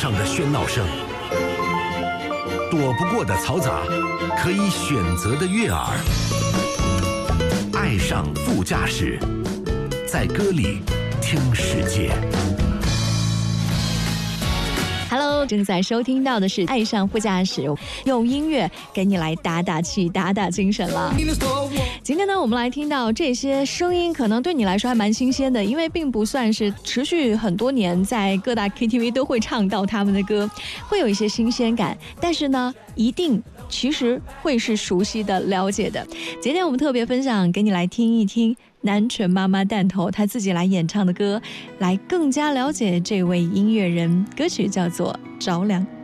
上的喧闹声，躲不过的嘈杂，可以选择的悦耳。爱上副驾驶，在歌里听世界。 Hello， 正在收听到的是《爱上副驾驶》，用音乐给你来打打气、打打精神了。今天呢，我们来听到这些声音，可能对你来说还蛮新鲜的，因为并不算是持续很多年，在各大 KTV 都会唱到他们的歌，会有一些新鲜感。但是呢，一定其实会是熟悉的、了解的。今天我们特别分享给你来听一听南拳妈妈弹头他自己来演唱的歌，来更加了解这位音乐人。歌曲叫做《着凉》。